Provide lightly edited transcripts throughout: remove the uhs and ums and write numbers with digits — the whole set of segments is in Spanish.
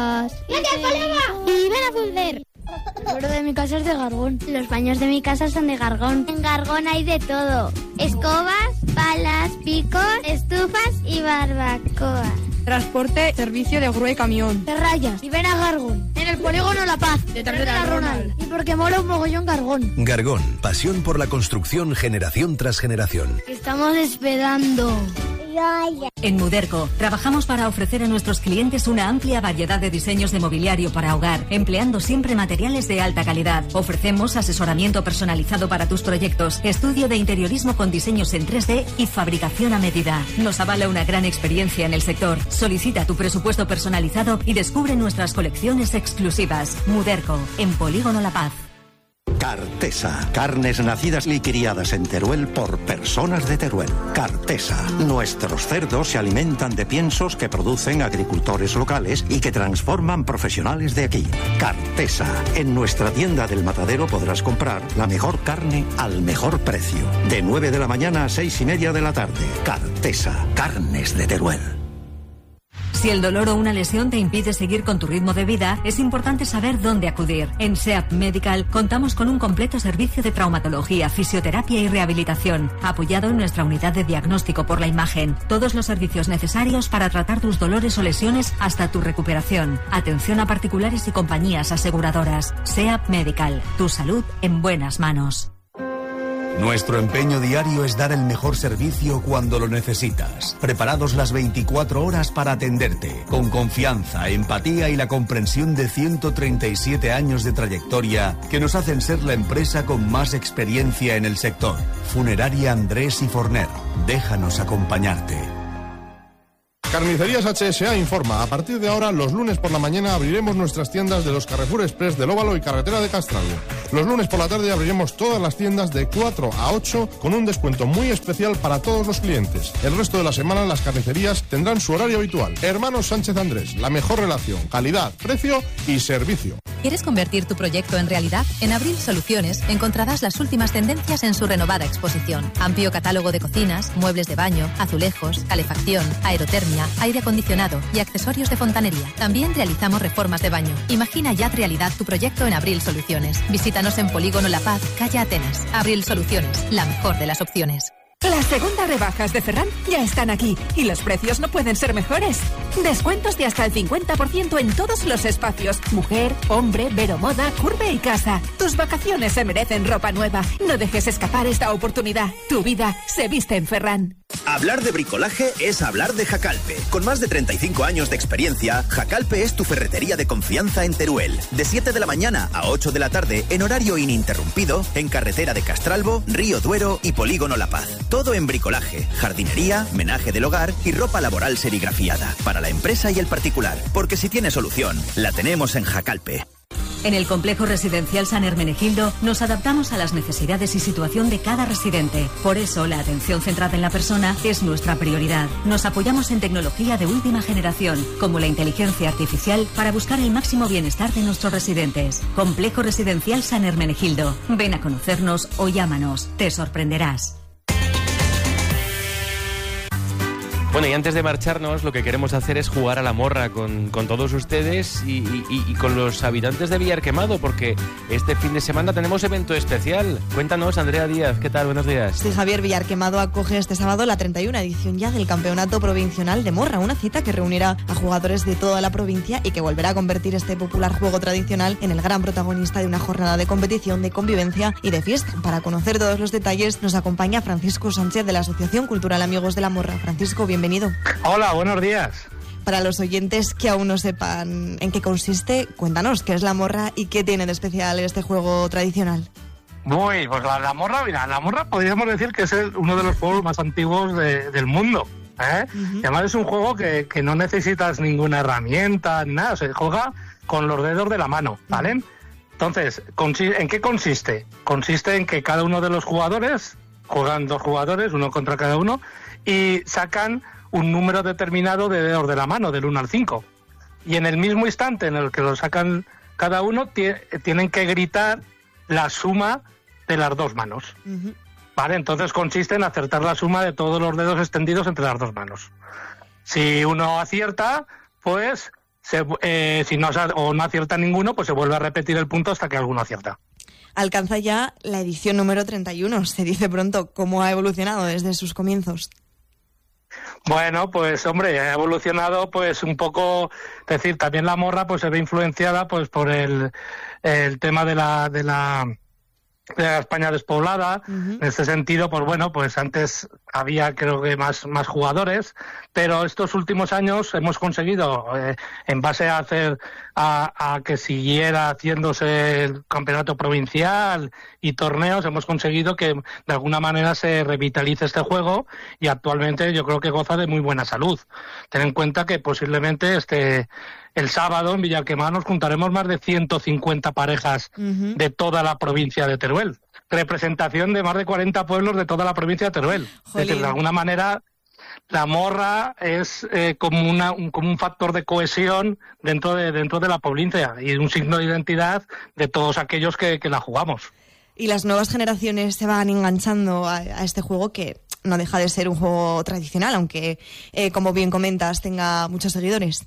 Y ven a Fulver. El suelo de mi casa es de Gargón. Los baños de mi casa son de Gargón. En Gargón hay de todo. Escobas, palas, picos, estufas y barbacoa. Transporte, servicio de grúa y camión. De rayas. Y ven a Gargón. En el polígono La Paz. De Tercera Ronald. Y porque mola un mogollón Gargón. Gargón, pasión por la construcción generación tras generación. Estamos esperando. En Muderco trabajamos para ofrecer a nuestros clientes una amplia variedad de diseños de mobiliario para hogar, empleando siempre materiales de alta calidad. Ofrecemos asesoramiento personalizado para tus proyectos, estudio de interiorismo con diseños en 3D y fabricación a medida. Nos avala una gran experiencia en el sector. Solicita tu presupuesto personalizado y descubre nuestras colecciones exclusivas. Muderco, en Polígono La Paz. Cartesa. Carnes nacidas y criadas en Teruel por personas de Teruel. Cartesa. Nuestros cerdos se alimentan de piensos que producen agricultores locales y que transforman profesionales de aquí. Cartesa. En nuestra tienda del Matadero podrás comprar la mejor carne al mejor precio. De 9 de la mañana a 6:30 de la tarde. Cartesa. Carnes de Teruel. Si el dolor o una lesión te impide seguir con tu ritmo de vida, es importante saber dónde acudir. En SEAP Medical contamos con un completo servicio de traumatología, fisioterapia y rehabilitación, apoyado en nuestra unidad de diagnóstico por la imagen. Todos los servicios necesarios para tratar tus dolores o lesiones hasta tu recuperación. Atención a particulares y compañías aseguradoras. SEAP Medical, tu salud en buenas manos. Nuestro empeño diario es dar el mejor servicio cuando lo necesitas. Preparados las 24 horas para atenderte, con confianza, empatía y la comprensión de 137 años de trayectoria que nos hacen ser la empresa con más experiencia en el sector. Funeraria Andrés y Forner. Déjanos acompañarte. Carnicerías HSA informa. A partir de ahora, los lunes por la mañana abriremos nuestras tiendas de los Carrefour Express del Óvalo y Carretera de Castralbo. Los lunes por la tarde abriremos todas las tiendas de 4 a 8 con un descuento muy especial para todos los clientes. El resto de la semana las carnicerías tendrán su horario habitual. Hermanos Sánchez Andrés, la mejor relación, calidad, precio y servicio. ¿Quieres convertir tu proyecto en realidad? En Abril Soluciones encontrarás las últimas tendencias en su renovada exposición. Amplio catálogo de cocinas, muebles de baño, azulejos, calefacción, aerotermia, aire acondicionado y accesorios de fontanería. También realizamos reformas de baño. Imagina ya realidad tu proyecto en Abril Soluciones. Visítanos en Polígono La Paz, calle Atenas. Abril Soluciones, la mejor de las opciones. Las segundas rebajas de Ferran ya están aquí y los precios no pueden ser mejores. Descuentos de hasta el 50% en todos los espacios. Mujer, hombre, Veromoda, Curve y Casa. Tus vacaciones se merecen ropa nueva. No dejes escapar esta oportunidad. Tu vida se viste en Ferran. Hablar de bricolaje es hablar de Jacalpe. Con más de 35 años de experiencia, Jacalpe es tu ferretería de confianza en Teruel. De 7 de la mañana a 8 de la tarde, en horario ininterrumpido, en carretera de Castralbo, Río Duero y Polígono La Paz. Todo en bricolaje, jardinería, menaje del hogar y ropa laboral serigrafiada. Para la empresa y el particular. Porque si tiene solución, la tenemos en Jacalpe. En el complejo residencial San Hermenegildo nos adaptamos a las necesidades y situación de cada residente. Por eso, la atención centrada en la persona es nuestra prioridad. Nos apoyamos en tecnología de última generación, como la inteligencia artificial, para buscar el máximo bienestar de nuestros residentes. Complejo residencial San Hermenegildo. Ven a conocernos o llámanos. Te sorprenderás. Bueno, y antes de marcharnos, lo que queremos hacer es jugar a la morra con todos ustedes y con los habitantes de Villarquemado, porque este fin de semana tenemos evento especial. Cuéntanos, Andrea Díaz, ¿qué tal? Buenos días. Sí, Javier, Villarquemado acoge este sábado la 31 edición ya del Campeonato Provincial de Morra, una cita que reunirá a jugadores de toda la provincia y que volverá a convertir este popular juego tradicional en el gran protagonista de una jornada de competición, de convivencia y de fiesta. Para conocer todos los detalles nos acompaña Francisco Sánchez de la Asociación Cultural Amigos de la Morra. Francisco, bienvenido. Hola, buenos días. Para los oyentes que aún no sepan en qué consiste, cuéntanos qué es la morra y qué tiene de especial este juego tradicional. Pues la morra, mira, la morra podríamos decir que es uno de los juegos más antiguos del mundo. Uh-huh. Y además es un juego que no necesitas ninguna herramienta ni nada, se juega con los dedos de la mano, ¿vale? Uh-huh. Entonces, ¿en qué consiste? Consiste en que cada uno de los jugadores, juegan 2 jugadores, uno contra cada uno, y sacan un número determinado de dedos de la mano, del 1 al 5. Y en el mismo instante en el que lo sacan cada uno, tienen que gritar la suma de las 2 manos. Uh-huh. ¿Vale? Entonces consiste en acertar la suma de todos los dedos extendidos entre las 2 manos. Si uno acierta, pues si no acierta ninguno, pues se vuelve a repetir el punto hasta que alguno acierta. Alcanza ya la edición número 31, se dice pronto. ¿Cómo ha evolucionado desde sus comienzos? Bueno, pues hombre, ha evolucionado pues un poco, es decir, también la morra pues se ve influenciada pues por el tema de la España despoblada. En este sentido, pues bueno, pues antes había creo que más jugadores, pero estos últimos años hemos conseguido, en base a que siguiera haciéndose el campeonato provincial y torneos, hemos conseguido que de alguna manera se revitalice este juego, y actualmente yo creo que goza de muy buena salud. Ten en cuenta que posiblemente el sábado en Villarquemado nos juntaremos más de 150 parejas de toda la provincia de Teruel. Representación de más de 40 pueblos de toda la provincia de Teruel. Es decir, de alguna manera, la morra es como un factor de cohesión dentro de la provincia y un signo de identidad de todos aquellos que la jugamos. Y las nuevas generaciones se van enganchando a este juego, que no deja de ser un juego tradicional, aunque, como bien comentas, tenga muchos seguidores.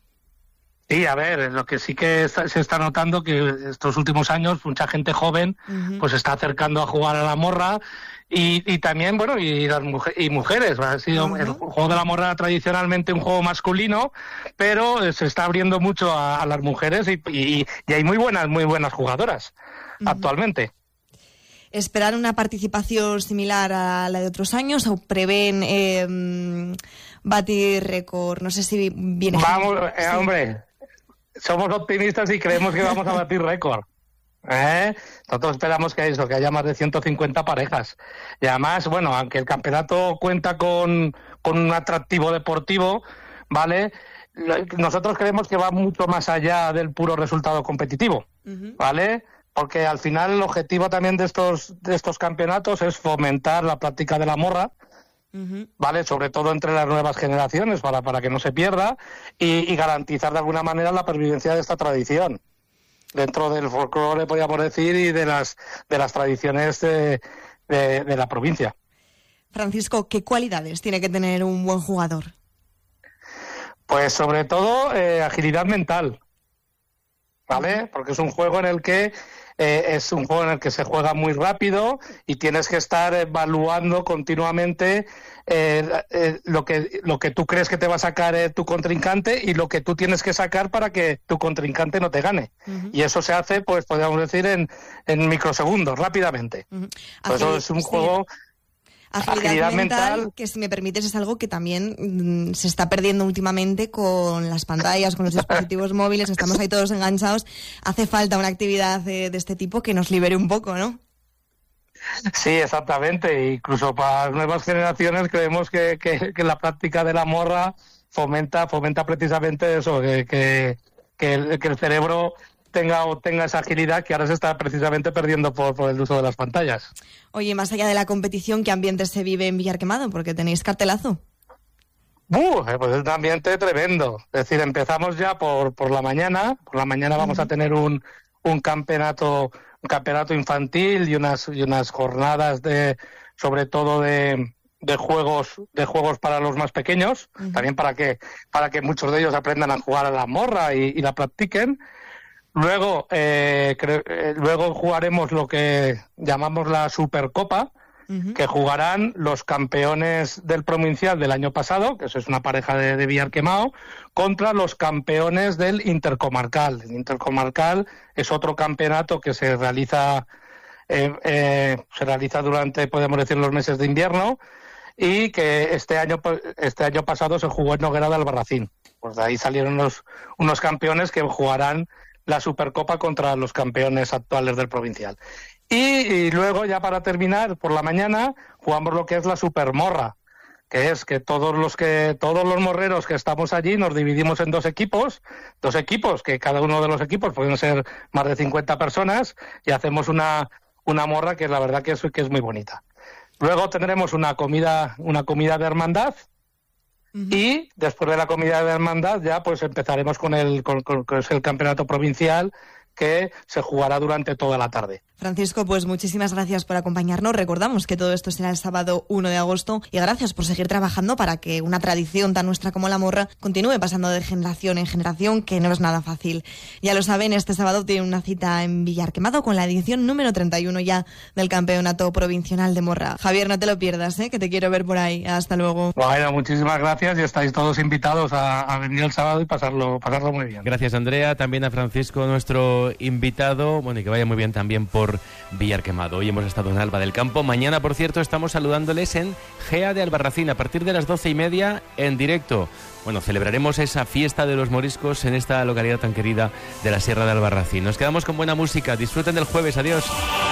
Sí, a ver, lo que sí que se está notando que estos últimos años mucha gente joven pues se está acercando a jugar a la morra, y también, bueno, y mujeres. Ha sido el juego de la morra tradicionalmente un juego masculino, pero se está abriendo mucho a las mujeres, y hay muy buenas jugadoras actualmente. ¿Esperan una participación similar a la de otros años o prevén batir récord? No sé si viene... Vamos, hombre, somos optimistas y creemos que vamos a batir récord. Nosotros esperamos que haya más de 150 parejas. Y además, bueno, aunque el campeonato cuenta con un atractivo deportivo, ¿vale? Nosotros creemos que va mucho más allá del puro resultado competitivo, ¿vale? Porque al final el objetivo también de estos campeonatos es fomentar la práctica de la morra, ¿vale? Sobre todo entre las nuevas generaciones, para que no se pierda, y garantizar de alguna manera la pervivencia de esta tradición dentro del folclore, podríamos decir, y de las tradiciones de la provincia. Francisco, ¿qué cualidades tiene que tener un buen jugador? Pues sobre todo agilidad mental, ¿vale? Porque es un juego en el que se juega muy rápido y tienes que estar evaluando continuamente lo que tú crees que te va a sacar tu contrincante y lo que tú tienes que sacar para que tu contrincante no te gane. Y eso se hace, pues podríamos decir, en microsegundos, rápidamente. Por eso es un juego... Agilidad mental, que si me permites es algo que también se está perdiendo últimamente con las pantallas, con los dispositivos móviles, estamos ahí todos enganchados. Hace falta una actividad de este tipo que nos libere un poco, ¿no? Sí, exactamente. Incluso para las nuevas generaciones creemos que la práctica de la morra fomenta precisamente eso, que el cerebro tenga esa agilidad que ahora se está precisamente perdiendo por el uso de las pantallas. Oye, más allá de la competición, ¿qué ambiente se vive en Villarquemado? Porque tenéis cartelazo. Pues es un ambiente tremendo. Es decir, empezamos ya por la mañana. Por la mañana vamos a tener un campeonato infantil y unas jornadas sobre todo de juegos para los más pequeños, también para que muchos de ellos aprendan a jugar a la morra y la practiquen. Luego jugaremos lo que llamamos la Supercopa, que jugarán los campeones del provincial del año pasado, que eso es una pareja de Villarquemado, contra los campeones del intercomarcal. El intercomarcal es otro campeonato que se realiza durante, podemos decir, los meses de invierno, y que este año pasado se jugó en Noguera de Albarracín. Pues de ahí salieron unos campeones que jugarán la Supercopa contra los campeones actuales del provincial. Y luego, ya para terminar, por la mañana, jugamos lo que es la Supermorra, que es que todos los morreros que estamos allí nos dividimos en dos equipos, que cada uno de los equipos pueden ser más de 50 personas, y hacemos una morra que la verdad que es muy bonita. Luego tendremos una comida de hermandad. Y después de la comida de hermandad ya pues empezaremos con el campeonato provincial, que se jugará durante toda la tarde. Francisco, pues muchísimas gracias por acompañarnos. Recordamos que todo esto será el sábado 1 de agosto y gracias por seguir trabajando para que una tradición tan nuestra como la morra continúe pasando de generación en generación, que no es nada fácil. Ya lo saben, este sábado tiene una cita en Villar Quemado con la edición número 31 ya del Campeonato Provincial de Morra. Javier, no te lo pierdas, que te quiero ver por ahí. Hasta luego. Bueno, muchísimas gracias y estáis todos invitados a venir el sábado y pasarlo muy bien. Gracias, Andrea. También a Francisco, nuestro invitado. Bueno, y que vaya muy bien también por Villar Quemado. Hoy hemos estado en Alba del Campo. Mañana, por cierto, estamos saludándoles en Gea de Albarracín a partir de las 12:30 en directo. Bueno, celebraremos esa fiesta de los moriscos en esta localidad tan querida de la Sierra de Albarracín. Nos quedamos con buena música. Disfruten del jueves. Adiós.